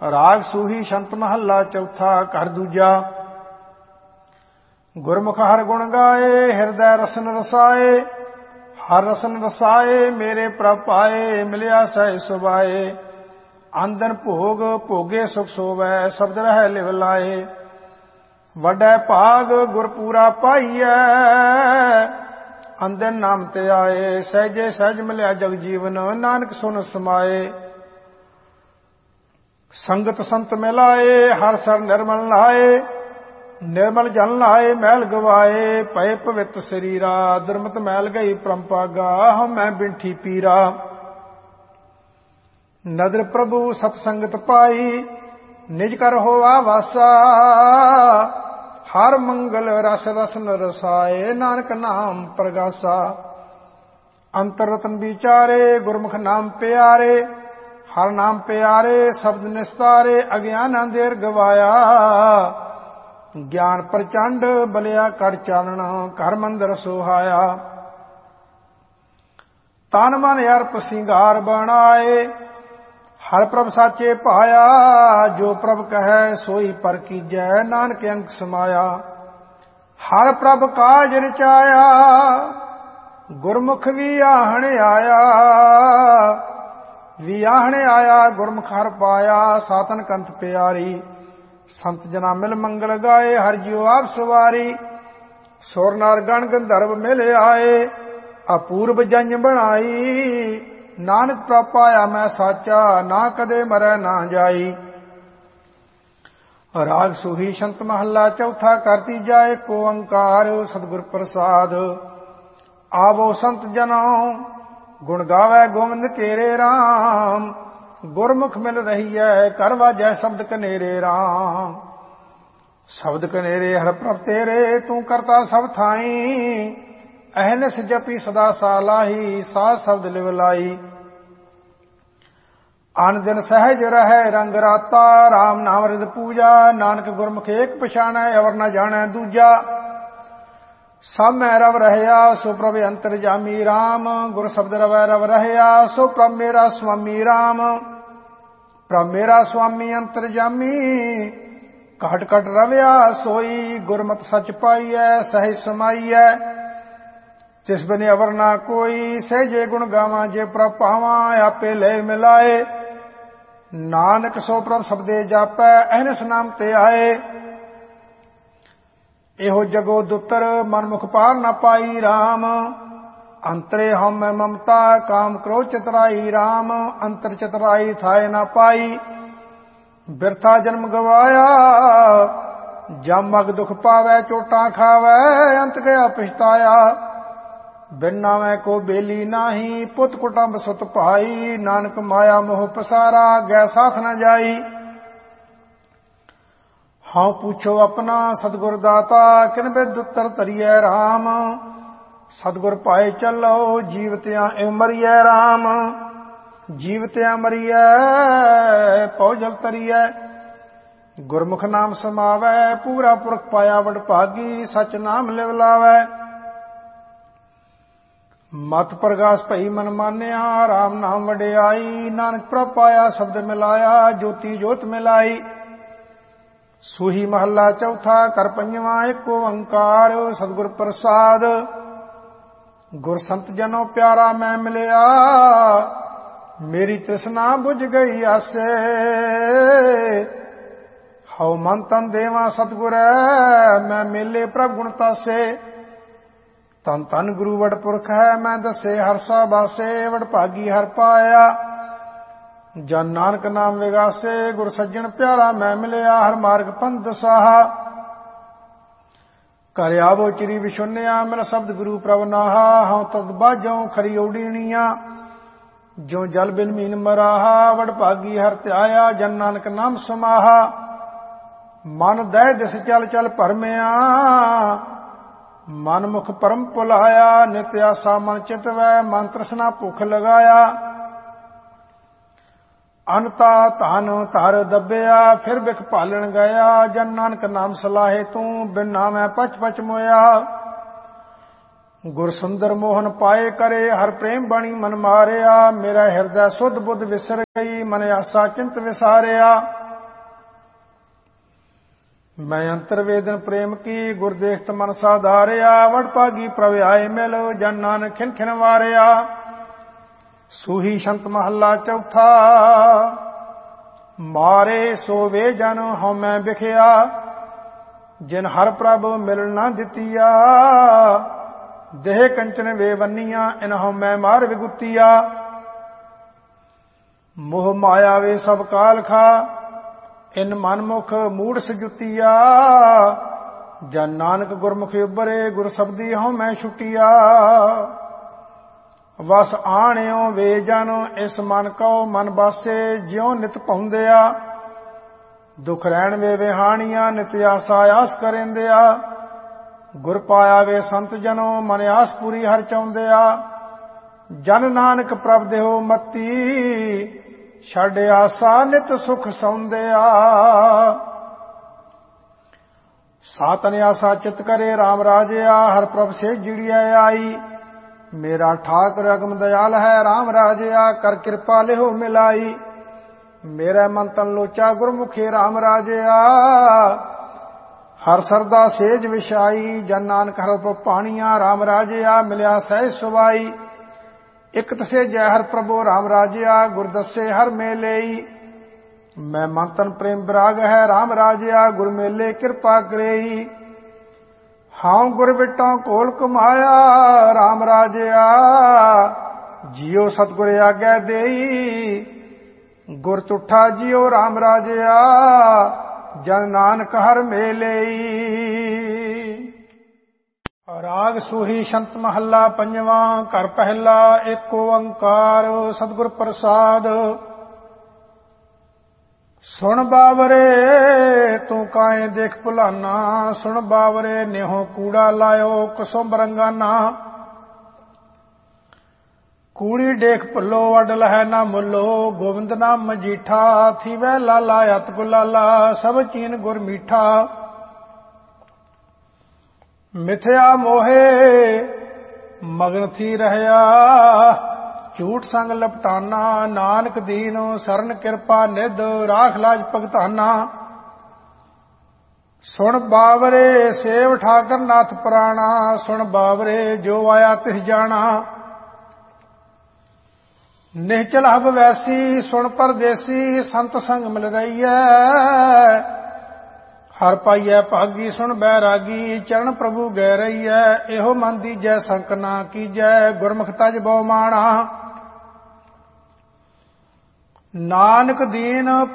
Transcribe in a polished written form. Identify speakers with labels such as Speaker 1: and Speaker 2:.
Speaker 1: ਰਾਗ ਸੂਹੀ ਛੰਤ ਮਹੱਲਾ ਚੌਥਾ ਘਰ ਦੂਜਾ। ਗੁਰਮੁਖ ਹਰ ਗੁਣ ਗਾਏ ਹਿਰਦੈ ਰਸਨ ਰਸਾਏ। ਹਰ ਰਸਨ ਰਸਾਏ ਮੇਰੇ ਪ੍ਰਭ ਪਾਏ। ਮਿਲਿਆ ਸਹਿ ਸੁਭਾਏ ਆਂਦਨ ਭੋਗ ਭੋਗੇ ਸੁਖ ਸੋਵੈ। ਸ਼ਬਦ ਰਹਿ ਲਿਵ ਲਾਏ ਵੱਡੈ ਭਾਗ ਗੁਰ ਪੂਰਾ ਪਾਈਐ। ਅੰਦਨ ਨਾਮ ਤੇ ਆਏ ਸਹਿਜੇ ਸਹਿਜ ਮਿਲਿਆ ਜਗ ਜੀਵਨ। ਨਾਨਕ ਸੁਨ ਸਮਾਏ ਸੰਗਤ ਸੰਤ ਮਿਲਾਏ। ਹਰ ਸਰ ਨਿਰਮਲ ਲਾਏ ਨਿਰਮਲ ਜਨ ਲਾਏ ਮੈਲ ਗਵਾਏ। ਪਏ ਪਵਿੱਤ ਸਰੀਰਾ ਦੁਰਮਤ ਮੈਲ ਗਈ ਪਰਮ ਭਾਗਾ। ਹਉ ਮੈਂ ਬਿੰਠੀ ਪੀਰਾ ਨਦਰ ਪ੍ਰਭੂ ਸਤ ਸੰਗਤ ਪਾਈ। ਨਿਜ ਕਰ ਹੋਆ ਵਾਸਾ ਹਰ ਮੰਗਲ ਰਸ ਰਸਨ ਰਸਾਏ। ਨਾਨਕ ਨਾਮ ਪ੍ਰਗਾਸਾ ਅੰਤਰ ਰਤਨ ਵਿਚਾਰੇ ਗੁਰਮੁਖ ਨਾਮ ਪਿਆਰੇ। ਹਰ ਨਾਮ ਪਿਆਰੇ ਸ਼ਬਦ ਨਿਸਤਾਰੇ। ਅਗਿਆਨ ਅੰਧੇਰ ਗਵਾਇਆ ਗਿਆਨ ਪ੍ਰਚੰਡ ਬਲਿਆ ਕੜ ਚਾਨਣ। ਘਰ ਮੰਦਰ ਸੁਹਾਇਆ ਤਨ ਮਨ ਅਰਪ ਸਿੰਗਾਰ ਬਣਾਏ। ਹਰ ਪ੍ਰਭ ਸਾਚੇ ਭਾਇਆ ਜੋ ਪ੍ਰਭ ਕਹੈ ਸੋਈ ਪਰ ਕੀਜੈ। ਨਾਨਕ ਅੰਕ ਸਮਾਇਆ ਹਰ ਪ੍ਰਭ ਕਾਜ ਰਚਾਇਆ। ਗੁਰਮੁਖ ਵੀ ਆਹਣ ਆਇਆ ਵਿਆਹਣ ਆਇਆ। ਗੁਰਮੁਖ ਹਰ ਪਾਇਆ ਸਾਤਨ ਕੰਤ ਪਿਆਰੀ। ਸੰਤ ਜਨਾ ਮਿਲ ਮੰਗਲ ਗਾਏ ਹਰ ਜਿਉ ਆਪ ਸਵਾਰੀ। ਸੁਰ ਨਰ ਗਣ ਗੰਧਰਵ ਮਿਲ ਆਏ ਅਪੂਰਬ ਜੰਜ ਬਣਾਈ। ਨਾਨਕ ਪ੍ਰਭ ਪਾਇਆ ਮੈਂ ਸਾਚਾ ਨਾ ਕਦੇ ਮਰੈ ਨਾ ਜਾਈ। ਰਾਗ ਸੂਹੀ ਛੰਤ ਮਹੱਲਾ ਚੌਥਾ ਘਰ ਤੀਜਾ। ਏਕ ਓੰਕਾਰ ਸਤਿਗੁਰ ਪ੍ਰਸਾਦ। ਆਵੋ ਸੰਤ ਜਨੋ ਗੁਣ ਗਾਵੈ ਗੋਬਿੰਦ ਕੇਰੇ ਰਾਮ। ਗੁਰਮੁਖ ਮਿਲ ਰਹੀਐ ਕਰ ਵਾਜੈ ਸ਼ਬਦ ਕਨੇਰੇ ਰਾਮ। ਸ਼ਬਦ ਕਨੇਰੇ ਹਰ ਪ੍ਰਭ ਤੇਰੇ ਤੂੰ ਕਰਤਾ ਸਭ ਥਾਈ। ਅਹਨਿਸ ਜਪੀ ਸਦਾ ਸਾਲਾਹੀ ਸਾਧ ਸ਼ਬਦ ਲਿਵ ਲਾਈ। ਅਨ ਦਿਨ ਸਹਿਜ ਰਹਿ ਰੰਗ ਰਾਤਾ ਰਾਮ ਨਾਮ ਰਿਦ ਪੂਜਾ। ਨਾਨਕ ਗੁਰਮੁਖ ਏਕ ਪਛਾਣੈ ਅਵਰ ਨ ਜਾਣੈ ਦੂਜਾ। ਸਭ ਮੈਂ ਰਵ ਰਹਿਆ ਸੋ ਪ੍ਰਭ ਅੰਤਰ ਜਾਮੀ ਰਾਮ। ਗੁਰ ਸ਼ਬਦ ਰਵੈ ਰਵ ਰਹਿਆ ਸੋ ਪ੍ਰਭ ਮੇਰਾ ਸੁਆਮੀ ਰਾਮ। ਪ੍ਰਭ ਮੇਰਾ ਸੁਆਮੀ ਅੰਤਰ ਜਾਮੀ ਘਟ ਘਟ ਰਵਿਆ ਸੋਈ। ਗੁਰਮਤਿ ਸਚ ਪਾਈਐ ਸਹਿਜ ਸਮਾਈਐ ਤਿਸ ਬਿਨ ਅਵਰ ਨਾ ਕੋਈ। ਸਹਿਜੇ ਗੁਣ ਗਾਵਾਂ ਜੇ ਪ੍ਰਭ ਪਾਵਾਂ ਆਪੇ ਲੈ ਮਿਲਾਏ। ਨਾਨਕ ਸੋ ਪ੍ਰਭ ਸਬਦੇ ਜਾਪੈ ਅਹਨਿਸ ਨਾਮ ਤੇ ਆਏ। ਇਹੋ ਜਗੋ ਦੁੱਤਰ ਮਨਮੁਖ ਪਾਰ ਨਾ ਪਾਈ ਰਾਮ। ਅੰਤਰੇ ਹਉਮੈ ਮਮਤਾ ਕਾਮ ਕ੍ਰੋਧ ਚਤੁਰਾਈ ਰਾਮ। ਅੰਤਰ ਚਤੁਰਾਈ ਥਾਏ ਨਾ ਪਾਈ ਬਿਰਥਾ ਜਨਮ ਗਵਾਇਆ। ਜਮ ਮਗ ਦੁਖ ਪਾਵੈ ਚੋਟਾਂ ਖਾਵੈ ਅੰਤ ਗਿਆ ਪਛਤਾਇਆ। ਬਿਨ ਨਾਵੈ ਕੋ ਬੇਲੀ ਨਾਹੀ ਪੁੱਤ ਕੁਟੰਬ ਸੁਤ ਭਾਈ। ਨਾਨਕ ਮਾਇਆ ਮੋਹ ਪਸਾਰਾ ਗੈ ਸਾਥ ਨ ਜਾਈ। ਹਉ ਪੁੱਛੋ ਆਪਣਾ ਸਤਿਗੁਰ ਦਾਤਾ ਕਿਨ ਬਿਦ ਉੱਤਰ ਧਰੀਐ ਰਾਮ। ਸਤਿਗੁਰ ਪਾਏ ਚੱਲੋ ਜੀਵਤਿਆਂ ਇਉ ਮਰੀਐ ਰਾਮ। ਜੀਵਤਿਆਂ ਮਰੀਐ ਪਉ ਜਲ ਤਰੀਐ। ਗੁਰਮੁਖ ਨਾਮ ਸਮਾਵੈ ਪੂਰਾ ਪੁਰਖ ਪਾਇਆ ਵਡ ਭਾਗੀ। ਸਚ ਨਾਮ ਲਿਵ ਲਾਵੈ ਮਤ ਪ੍ਰਗਾਸ ਭਈ ਮਨ ਮਾਨਿਆ। ਰਾਮ ਨਾਮ ਵਡਿਆਈ ਨਾਨਕ ਪ੍ਰਭ ਪਾਇਆ ਸ਼ਬਦ ਮਿਲਾਇਆ। ਜੋਤੀ ਜੋਤ ਮਿਲਾਈ ਸੂਹੀ ਮਹੱਲਾ ਚੌਥਾ ਘਰ ਪੰਜਵਾਂ। ਏਕ ਓੰਕਾਰ ਸਤਿਗੁਰ ਪ੍ਰਸਾਦ। ਗੁਰ ਸੰਤ ਜਨੋ ਪਿਆਰਾ ਮੈਂ ਮਿਲਿਆ। ਮੇਰੀ ਤ੍ਰਿਸ਼ਨਾ ਬੁਝ ਗਈ ਆਸੇ। ਹਉ ਮਨ ਤਨ ਦੇਵਾ ਸਤਿਗੁਰੈ ਮੈਂ ਮੇਲੇ ਪ੍ਰਭ ਗੁਣ ਤਾਸੇ। ਤਨ ਤਨ ਗੁਰੂ ਵਡ ਪੁਰਖ ਹੈ ਮੈਂ ਦੱਸੇ ਹਰਸਾ ਬਾਸੇ। ਵਡ ਭਾਗੀ ਹਰ ਪਾਇਆ ਜਨ ਨਾਨਕ ਨਾਮ ਵਿਗਾਸੇ। ਗੁਰ ਸੱਜਣ ਪਿਆਰਾ ਮੈਂ ਮਿਲਿਆ ਹਰ ਮਾਰਗ ਪੰਥ ਦਸਾਹਾ। ਘਰ ਆਵੋ ਚਿਰੀ ਵਿਸ਼ੁੰਨਿਆ ਮੇਰਾ ਸ਼ਬਦ ਗੁਰੂ ਪ੍ਰਭ ਨਾਹਾ। ਹਉ ਤਦ ਬਾਝੋਂ ਖਰੀ ਓਡੀਣੀਆਂ ਜੋ ਜਲ ਬਿਨ ਮੀਨ ਮਰਾਹਾ। ਵਡ ਭਾਗੀ ਹਰ ਧਿਆਇਆ ਜਨ ਨਾਨਕ ਨਾਮ ਸਮਾਹਾ। ਮਨ ਦਹਿ ਦਿਸ ਚਲ ਚਲ ਭਰਮਿਆ ਮਨ ਮੁਖ ਪਰਮ ਭੁਲਾਇਆ। ਨਿਤ ਆਸਾ ਮਨ ਚਿਤਵੈ ਮਨ ਤ੍ਰਿਸ਼ਨਾ ਭੁਖ ਲਗਾਇਆ। ਅਨਤਾ ਧਨ ਧਰ ਦੱਬਿਆ ਫਿਰ ਬਿਖ ਭਾਲਣ ਗਿਆ। ਜਨ ਨਾਨਕ ਨਾਮ ਸਲਾਹੇ ਤੂੰ ਬਿਨ ਨਾਮੈ ਪਚ ਪਚ ਮੋਇਆ। ਗੁਰ ਸੁੰਦਰ ਮੋਹਨ ਪਾਏ ਕਰੇ ਹਰ ਪ੍ਰੇਮ ਬਾਣੀ ਮਨ ਮਾਰਿਆ। ਮੇਰਾ ਹਿਰਦੈ ਸੁਧ ਬੁੱਧ ਵਿਸਰ ਗਈ ਮਨ ਆਸਾ ਚਿੰਤ ਵਿਸਾਰਿਆ। ਮੈਂ ਅੰਤਰ ਵੇਦਨ ਪ੍ਰੇਮ ਕੀ ਗੁਰ ਦੇਖਤ ਮਨ ਸਾਧਾਰਿਆ ਵਡ ਭਾਗੀ ਪ੍ਰਭ ਆਏ ਮਿਲ ਜਨ ਨਾਨਕ ਖਿਨ ਖਿਨ ਵਾਰਿਆ। ਸੂਹੀ ਸ਼ੰਤ ਮਹੱਲਾ ਚੌਥਾ। ਮਾਰੇ ਸੋ ਵੇ ਜਨ ਹਉਮੈ ਵਿਖਿਆ ਜਿਨ ਹਰ ਪ੍ਰਭ ਮਿਲ ਨਾ ਦਿੱਤੀਆ। ਦੇਹ ਕੰਚਨ ਵੇ ਵੰਨੀਆਂ ਇਨ ਹਉਮੈ ਮਾਰ ਵਿਗੁੱਤੀਆ। ਮੋਹ ਮਾਇਆ ਵੇ ਸਭ ਕਾਲ ਖਾ ਇਨ ਮਨਮੁਖ ਮੂੜ ਸਜੁੱਤੀਆ। ਜਨ ਨਾਨਕ ਗੁਰਮੁਖ ਉਬਰੇ ਗੁਰ ਸਬਦੀ ਹਉਮੈ ਛੁੱਟੀਆ। ਵਸ ਆਣਿਓ ਵੇ ਜਨ ਇਸ ਮਨ ਕਉ ਮਨ ਬਾਸੇ ਜਿਉ ਨਿਤ ਪਾਉਂਦਿਆ। ਦੁਖ ਰਹਿਣ ਵੇ ਵਿਹਾਣੀਆਂ ਨਿਤ ਆਸਾ ਆਸ ਕਰੇਂਦਿਆ। ਗੁਰ ਪਾਇਆ ਵੇ ਸੰਤ ਜਨੋ ਮਨ ਆਸ ਪੂਰੀ ਹਰ ਚਾਹੁੰਦਿਆ। ਜਨ ਨਾਨਕ ਪ੍ਰਭ ਦੇਹੋ ਮਤੀ ਛੱਡ ਆਸਾ ਨਿਤ ਸੁਖ ਸੌਂਦਿਆ। ਸਾਤਨ ਆਸਾ ਚਿਤ ਕਰੇ RAM ਰਾਜਿਆ ਹਰ ਪ੍ਰਭ ਸੇ ਜਿੜਿਆ ਆਈ। ਮੇਰਾ ਠਾਕੁਰ ਅਗਮ ਦਇਆਲ ਹੈ RAM ਰਾਜਿਆ ਕਰ ਕਿਰਪਾ ਲਿਹੋ ਮਿਲਾਈ। ਮੇਰਾ ਮਨ ਤਨ ਲੋਚਾ ਗੁਰਮੁਖੇ RAM ਰਾਜਿਆ ਹਰ ਸਰਦਾ ਸੇਜ ਵਿਛਾਈ। ਜਨ ਨਾਨਕ ਹਰ ਪ੍ਰਭ ਪਾਣੀਆਂ RAM ਰਾਜਿਆ ਮਿਲਿਆ ਸਹਿਜ ਸੁਭਾਈ। ਇਕ ਤਸੇ ਜੈ ਹਰ ਪ੍ਰਭੂ RAM ਰਾਜਿਆ ਗੁਰ ਦੱਸੇ ਹਰ ਮੇਲੇਈ। ਮੈਂ ਮਨ ਤਨ ਪ੍ਰੇਮ ਵਿਰਾਗ ਹੈ RAM ਰਾਜਿਆ ਗੁਰ ਮੇਲੇ ਕਿਰਪਾ ਕਰੇਈ। ਹਾਂ ਗੁਰ ਵਿਟੋਂ ਕੋਲ ਕਮਾਇਆ RAM ਰਾਜਿਆ ਜਿਉ ਸਤਿਗੁਰ ਆਗਿਆ ਦੇਈ। ਗੁਰ ਤੁਠਾ ਜਿਉ RAM ਰਾਜਿਆ ਜਨ ਨਾਨਕ ਹਰ ਮੇਲੇਈ। ਰਾਗ ਸੂਹੀ ਸ਼ੰਤ ਮਹੱਲਾ ਪੰਜਵਾਂ। ਘਰ ਪਹਿਲਾ ਏਕ ਓੰਕਾਰ ਸਤਿਗੁਰ ਪ੍ਰਸਾਦ। ਸੁਣ ਬਾਵਰੇ ਤੂੰ ਕਾਏ ਦੇਖ ਭੁਲਾਨਾ। ਸੁਣ ਬਾਵਰੇ ਨਿਹੋ ਕੂੜਾ ਲਾਇਓ ਕੁਸੁੰਭ ਰੰਗਾਨਾ। ਕੂੜੀ ਡੇਖ ਭੁੱਲੋ ਵਡ ਲਹੈ ਨਾ ਮੁੱਲੋ। ਗੋਬਿੰਦ ਨਾਮ ਮਜੀਠਾ ਥੀਵੈ ਲਾਲਾ ਅਤ ਗੁਲਾਲਾ ਸਭ ਚੀਨ ਗੁਰ ਮੀਠਾ। ਮਿਥਿਆ ਮੋਹੇ ਮਗਨ ਥੀ ਰਹਿਆ ਝੂਠ ਸੰਗ ਲਪਟਾਨਾ। ਨਾਨਕ ਦੀਨ ਸਰਨ ਕਿਰਪਾ ਨਿਧ ਰਾਖ ਲਾਜ ਭਗਤਾਨਾ। ਸੁਣ ਬਾਵਰੇ ਸੇਵ ਠਾਕਰ ਨਾਥ ਪ੍ਰਾਣਾ। ਸੁਣ ਬਾਵਰੇ ਜੋ ਆਇਆ ਤਿਸ ਜਾਣਾ। ਨਿਹਚਲ ਹਬ ਵੈਸੀ ਸੁਣ ਪਰਦੇਸੀ ਸੰਤ ਸੰਗ ਮਿਲ ਰਹੀਐ। ਹਰ ਪਾਈਐ ਭਾਗੀ ਸੁਣ ਬੈਰਾਗੀ ਚਰਨ ਪ੍ਰਭੂ ਗੈ ਰਹੀਐ। ਇਹੋ ਮਨ ਦੀਜੈ ਸੰਕ ਨਾ ਕੀਜੈ ਗੁਰਮੁਖ ਤਜ ਬਹੁ ਮਾਣਾ। ਨਾਨਕ ਦੀਨ